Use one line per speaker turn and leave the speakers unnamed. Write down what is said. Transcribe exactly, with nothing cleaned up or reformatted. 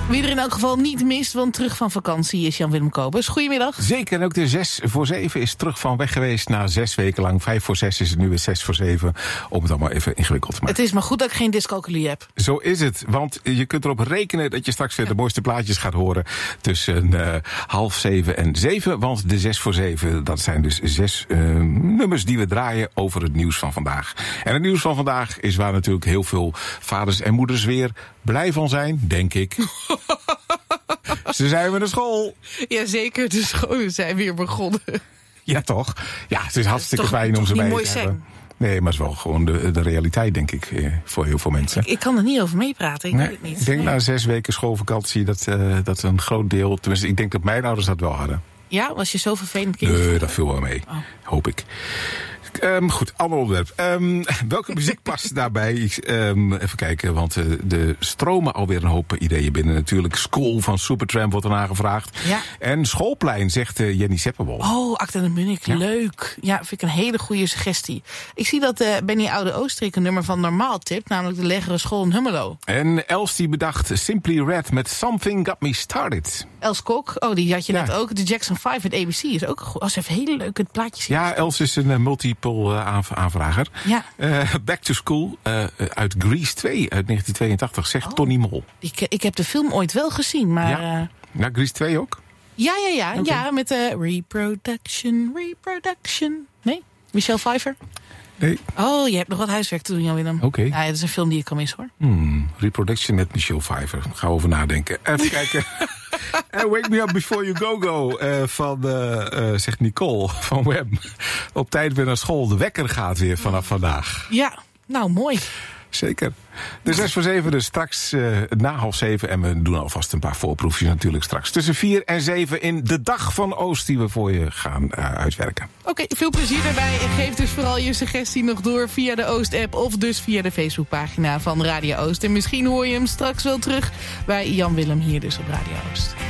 Wie er in elk geval niet mist, want terug van vakantie is Jan-Willem Kobus. Goedemiddag.
Zeker, en ook de zes voor zeven is terug van weg geweest na zes weken lang. Vijf voor zes is het nu weer zes voor zeven. Om het allemaal even ingewikkeld te maken.
Het is maar goed dat ik geen dyscalculie heb.
Zo is het, want je kunt erop rekenen dat je straks weer de mooiste plaatjes gaat horen tussen uh, half zeven en zeven. Want de zes voor zeven, dat zijn dus zes uh, nummers die we draaien over het nieuws van vandaag. En het nieuws van vandaag is waar natuurlijk heel veel vaders en moeders weer blij van zijn, denk ik. Ze zijn weer naar school.
Jazeker, de scholen zijn weer begonnen.
Ja, toch? Ja, het is hartstikke
toch,
fijn om ze bij
mooi
te hebben. Nee, maar het is wel gewoon de, de realiteit, denk ik, eh, voor heel veel mensen.
Ik, ik kan er niet over meepraten, ik
nee,
weet het niet.
Ik denk
nee.
na zes weken schoolvakantie dat, uh, dat een groot deel... Tenminste, ik denk dat mijn ouders dat wel hadden.
Ja, was je zo vervelend kind?
Nee, dat viel wel mee.
Oh.
Hoop ik. Um, goed, ander onderwerp. Um, welke muziek past daarbij? Um, even kijken, want uh, er stromen alweer een hoop ideeën binnen. Natuurlijk, School van Supertramp wordt ernaar gevraagd.
Ja.
En Schoolplein, zegt uh, Jenny Seppenwol.
Oh, Acta de Munich,
ja.
Leuk. Ja, vind ik een hele goede suggestie. Ik zie dat uh, Benny Oude Oostrik een nummer van Normaal tipt, namelijk de Legere School in Hummelo.
En Els die bedacht Simply Red met Something Got Me Started.
Els Kok, oh, die had je
ja.
net ook. De Jackson vijf met A B C is ook goed. Oh, ze heeft hele leuke plaatjes.
Ja, Els is een uh, multiple uh, aanv- aanvrager.
Ja.
Uh, Back to School uh, uit Grease twee uit negentien tweeëntachtig, zegt oh. Tony Mol.
Ik, ik heb de film ooit wel gezien, maar...
Ja,
uh...
ja Grease twee ook?
Ja, ja, ja.
Okay.
Ja, met de uh, reproduction, reproduction. Nee? Michelle Pfeiffer?
Nee.
Oh, je hebt nog wat huiswerk te doen, Jan-Willem.
Oké. Okay.
Ja, dat is een film die ik kan missen, hoor.
Hmm, reproduction met Michelle Pfeiffer. Gaan we over nadenken. Even kijken. En Wake Me Up Before You Go Go uh, van, uh, uh, zegt Nicole van Web. Op tijd weer naar school. De wekker gaat weer vanaf vandaag.
Ja, nou mooi.
Zeker. De zes voor zeven dus straks uh, na half zeven. En we doen alvast een paar voorproefjes natuurlijk straks. Tussen vier en zeven in de dag van Oost die we voor je gaan uh, uitwerken.
Oké, okay, veel plezier daarbij. En geef dus vooral je suggestie nog door via de Oost-app. Of dus via de Facebookpagina van Radio Oost. En misschien hoor je hem straks wel terug bij Jan-Willem hier dus op Radio Oost.